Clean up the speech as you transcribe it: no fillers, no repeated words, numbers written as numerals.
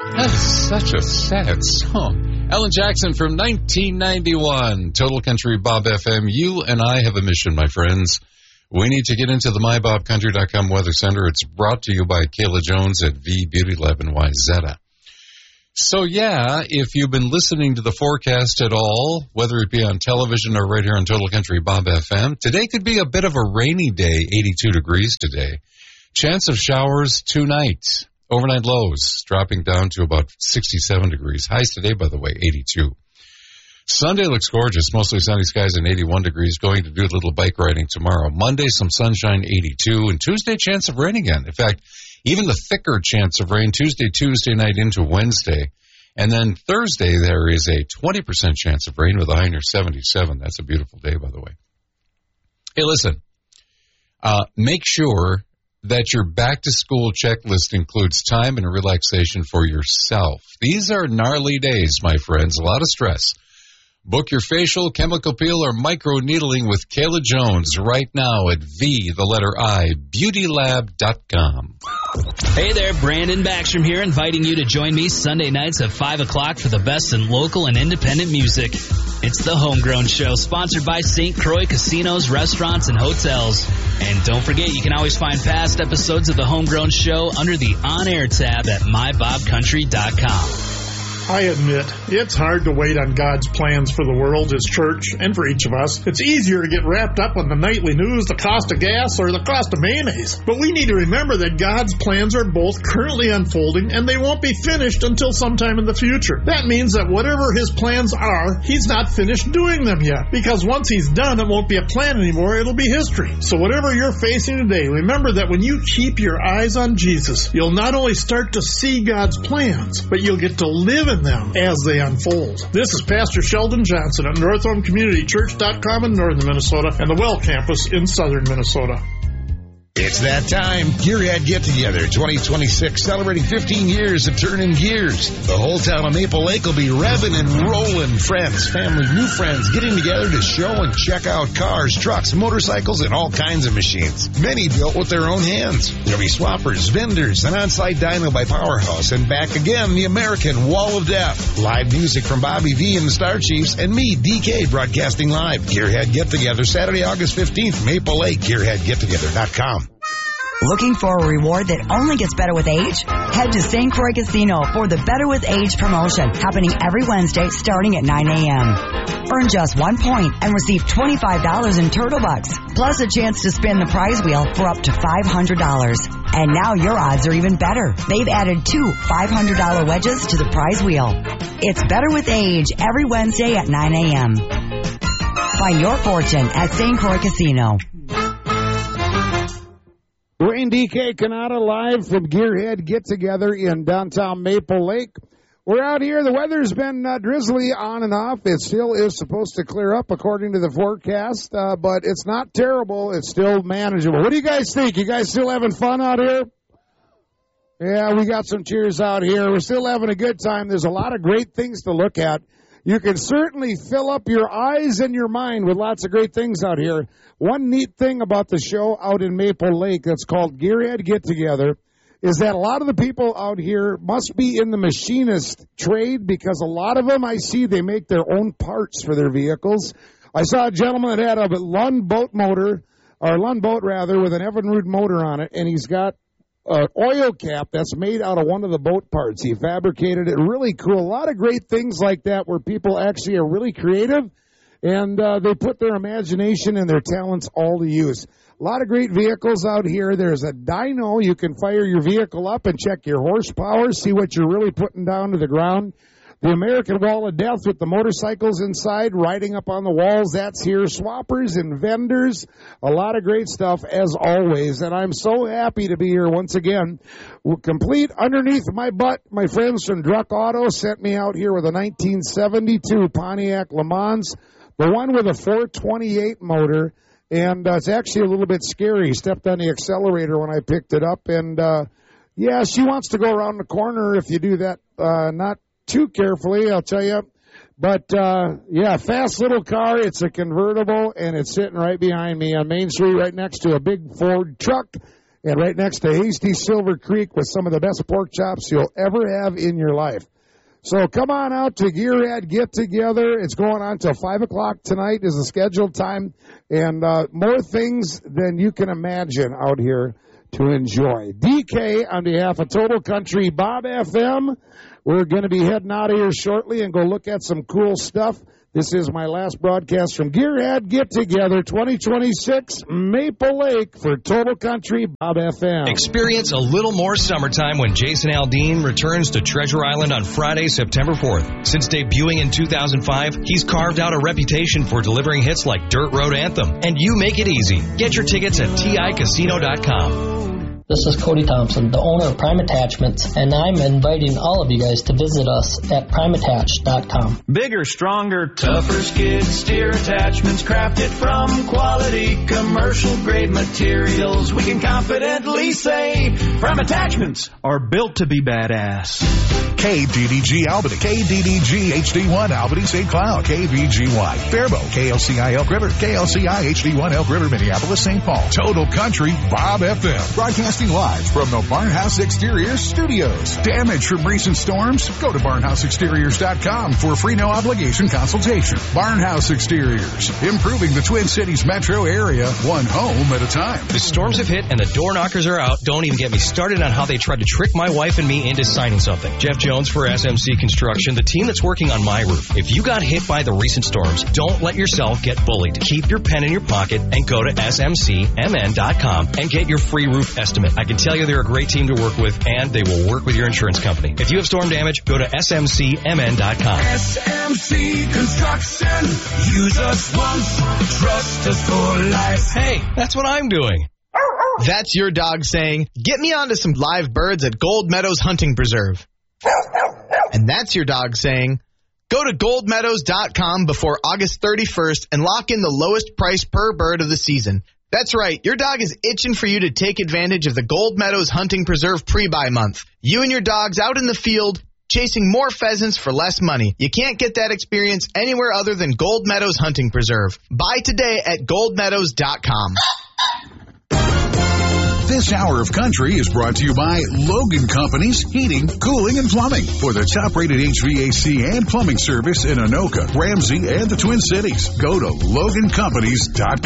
That is such a sad song. Alan Jackson from 1991. Total Country Bob FM. You and I have a mission, my friends. We need to get into the MyBobCountry.com Weather Center. It's brought to you by Kayla Jones at V Beauty Lab in Wayzata. So, yeah, if you've been listening to the forecast at all, whether it be on television or right here on Total Country Bob FM, today could be a bit of a rainy day, 82 degrees today. Chance of showers tonight. Overnight lows dropping down to about 67 degrees. Highs today, by the way, 82. Sunday looks gorgeous. Mostly sunny skies and 81 degrees. Going to do a little bike riding tomorrow. Monday, some sunshine, 82. And Tuesday, chance of rain again. In fact, even the thicker chance of rain Tuesday night into Wednesday. And then Thursday, there is a 20% chance of rain with a high near 77. That's a beautiful day, by the way. Hey, listen. Make sure that your back-to-school checklist includes time and relaxation for yourself. These are gnarly days, my friends. A lot of stress. Book your facial, chemical peel, or micro-needling with Kayla Jones right now at beautylab.com. Hey there, Brandon Backstrom here, inviting you to join me Sunday nights at 5 o'clock for the best in local and independent music. It's the Homegrown Show, sponsored by St. Croix Casinos, Restaurants, and Hotels. And don't forget, you can always find past episodes of the Homegrown Show under the On-Air tab at mybobcountry.com. I admit, it's hard to wait on God's plans for the world, His church, and for each of us. It's easier to get wrapped up in the nightly news, the cost of gas, or the cost of mayonnaise. But we need to remember that God's plans are both currently unfolding, and they won't be finished until sometime in the future. That means that whatever His plans are, He's not finished doing them yet. Because once He's done, it won't be a plan anymore, it'll be history. So whatever you're facing today, remember that when you keep your eyes on Jesus, you'll not only start to see God's plans, but you'll get to live in them as they unfold. This is Pastor Sheldon Johnson at NorthHomeCommunityChurch.com in northern Minnesota and the Well Campus in southern Minnesota. It's that time. Gearhead Get Together 2026, celebrating 15 years of turning gears. The whole town of Maple Lake will be revving and rolling. Friends, family, new friends getting together to show and check out cars, trucks, motorcycles, and all kinds of machines. Many built with their own hands. There'll be swappers, vendors, an on-site dyno by Powerhouse, and back again, the American Wall of Death. Live music from Bobby V and the Star Chiefs, and me, DK, broadcasting live. Gearhead Get Together, Saturday, August 15th, Maple Lake, GearheadGetTogether.com. Looking for a reward that only gets better with age? Head to St. Croix Casino for the Better with Age promotion, happening every Wednesday starting at 9 a.m. Earn just 1 point and receive $25 in Turtle Bucks, plus a chance to spin the prize wheel for up to $500. And now your odds are even better. They've added 2 $500 wedges to the prize wheel. It's Better with Age every Wednesday at 9 a.m. Find your fortune at St. Croix Casino. Dwayne DK Canada live from Gearhead Get Together in downtown Maple Lake. We're out here. The weather's been drizzly on and off. It still is supposed to clear up according to the forecast, but it's not terrible. It's still manageable. What do you guys think? You guys still having fun out here? Yeah, we got some cheers out here. We're still having a good time. There's a lot of great things to look at. You can certainly fill up your eyes and your mind with lots of great things out here. One neat thing about the show out in Maple Lake that's called Gearhead Get Together is that a lot of the people out here must be in the machinist trade, because a lot of them I see, they make their own parts for their vehicles. I saw a gentleman that had a Lund boat with an Evinrude motor on it, and he's got an oil cap that's made out of one of the boat parts. He fabricated it. Really cool. A lot of great things like that where people actually are really creative, and they put their imagination and their talents all to use. A lot of great vehicles out here. There's a dyno. You can fire your vehicle up and check your horsepower, see what you're really putting down to the ground. The American Wall of Death with the motorcycles inside, riding up on the walls, that's here. Swappers and vendors, a lot of great stuff as always. And I'm so happy to be here once again. Complete underneath my butt, my friends from Druck Auto sent me out here with a 1972 Pontiac Le Mans, the one with a 428 motor. And it's actually a little bit scary. Stepped on the accelerator when I picked it up. And, yeah, she wants to go around the corner if you do that not too carefully, I'll tell you. But, yeah, fast little car. It's a convertible, and it's sitting right behind me on Main Street right next to a big Ford truck. and right next to Hasty Silver Creek with some of the best pork chops you'll ever have in your life. So come on out to Gearhead Get Together. It's going on till 5 o'clock tonight is the scheduled time, and more things than you can imagine out here to enjoy. DK, on behalf of Total Country Bob FM, we're going to be heading out of here shortly and go look at some cool stuff. This is my last broadcast from Gearhead Get Together 2026 Maple Lake for Total Country Bob FM. Experience a little more summertime when Jason Aldean returns to Treasure Island on Friday, September 4th. Since debuting in 2005, he's carved out a reputation for delivering hits like Dirt Road Anthem and You Make It Easy. Get your tickets at TICasino.com. This is Cody Thompson, the owner of Prime Attachments, and I'm inviting all of you guys to visit us at primeattach.com. Bigger, stronger, tougher skid steer attachments crafted from quality commercial-grade materials. We can confidently say Prime Attachments are built to be badass. KDDG Albany, KDDG HD1 Albany St. Cloud, KVGY Faribault, KLCI Elk River, KLCI HD1 Elk River Minneapolis St. Paul. Total Country Bob FM. Broadcasting live from the Barnhouse Exteriors Studios. Damage from recent storms? Go to barnhouseexteriors.com for a free no-obligation consultation. Barnhouse Exteriors, improving the Twin Cities metro area one home at a time. The storms have hit and the door knockers are out. Don't even get me started on how they tried to trick my wife and me into signing something. Jeff Jones for SMC Construction, the team that's working on my roof. If you got hit by the recent storms, don't let yourself get bullied. Keep your pen in your pocket and go to smcmn.com and get your free roof estimate. I can tell you they're a great team to work with, and they will work with your insurance company. If you have storm damage, go to smcmn.com. SMC Construction. Use us once, trust us for life. Hey, that's what I'm doing. That's your dog saying, get me onto some live birds at Gold Meadows Hunting Preserve. And that's your dog saying, go to goldmeadows.com before August 31st and lock in the lowest price per bird of the season. That's right, your dog is itching for you to take advantage of the Gold Meadows Hunting Preserve pre-buy month. You and your dogs out in the field, chasing more pheasants for less money. You can't get that experience anywhere other than Gold Meadows Hunting Preserve. Buy today at goldmeadows.com. This hour of country is brought to you by Logan Companies Heating, Cooling, and Plumbing. For the top-rated HVAC and plumbing service in Anoka, Ramsey, and the Twin Cities, go to logancompanies.com.